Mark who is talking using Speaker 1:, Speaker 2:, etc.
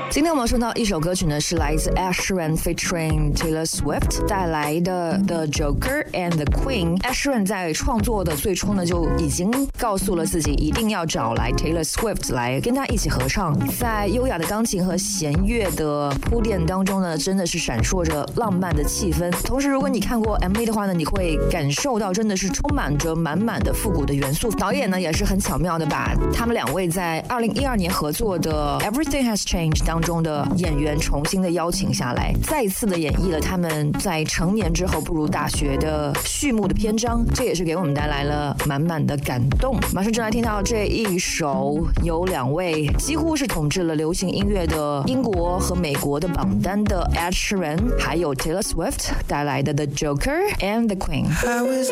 Speaker 1: 今天我们说到一首歌曲呢，是来自 Ed Sheeran featuring Taylor Swift 带来的 The Joker and the Queen。Ed Sheeran 在创作的最初呢，就已经告诉了自己一定要找来 Taylor Swift 来跟他一起合唱。在优雅的钢琴和弦乐的铺垫当中呢，真的是闪烁着浪漫的气氛。同时，如果你看过 MV 的话呢，你会感受到真的是充满着满满的复古的元素。导演呢也是很巧妙的把他们两位在2012年合作的 Everything Has Changed 当中的演员重新的邀请下来，再一次的演绎了他们在成年之后步入大学的序幕的篇章，这也是给我们带来了满满的感动。马上就来听到这一首由两位几乎是统治了流行音乐的英国和美国的榜单的 Ed Sheeran 还有 Taylor Swift 带来的 The Joker and the Queen。